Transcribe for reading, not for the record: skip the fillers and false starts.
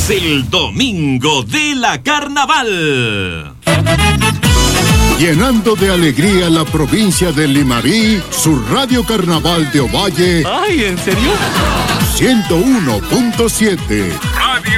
el domingo de la Carnaval. Llenando de alegría la provincia de Limarí, su Radio Carnaval de Ovalle. ¡Ay, en serio! 101.7.